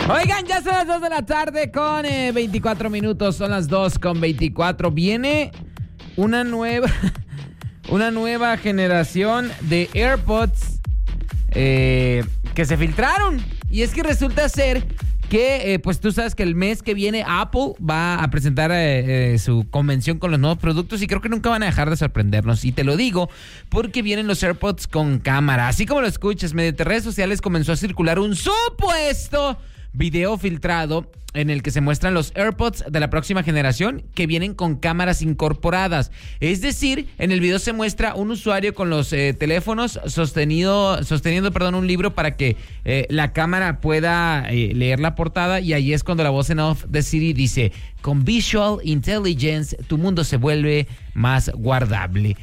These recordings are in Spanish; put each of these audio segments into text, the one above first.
Oigan, ya son las 2 de la tarde con 24 minutos. Son las 2 con 24. Viene una nueva generación de AirPods que se filtraron. Y es que resulta ser que, pues tú sabes que el mes que viene Apple va a presentar su convención con los nuevos productos y creo que nunca van a dejar de sorprendernos. Y te lo digo porque vienen los AirPods con cámara. Así como lo escuchas, mediante redes sociales comenzó a circular un supuesto video filtrado en el que se muestran los AirPods de la próxima generación que vienen con cámaras incorporadas. Es decir, en el video se muestra un usuario con los teléfonos sosteniendo un libro para que la cámara pueda leer la portada, y ahí es cuando la voz en off de Siri dice: con Visual Intelligence tu mundo se vuelve más guardable.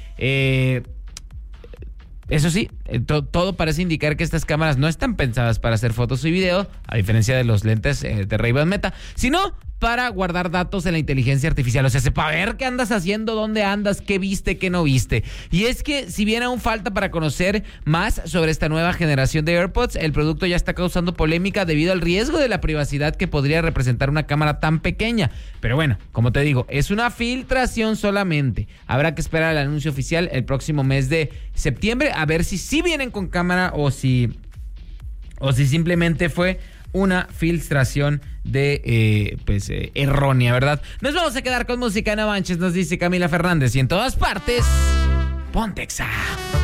Eso sí, todo parece indicar que estas cámaras no están pensadas para hacer fotos y video, a diferencia de los lentes de Ray-Ban Meta, sino para guardar datos en la inteligencia artificial. O sea, para ver qué andas haciendo, dónde andas, qué viste, qué no viste. Y es que, si bien aún falta para conocer más sobre esta nueva generación de AirPods, el producto ya está causando polémica debido al riesgo de la privacidad que podría representar una cámara tan pequeña. Pero bueno, como te digo, es una filtración solamente. Habrá que esperar el anuncio oficial el próximo mes de septiembre, a ver si sí vienen con cámara o si simplemente fue una filtración de errónea, ¿verdad? Nos vamos a quedar con música, no manches, nos dice Camila Fernández, y en todas partes, Pontexa.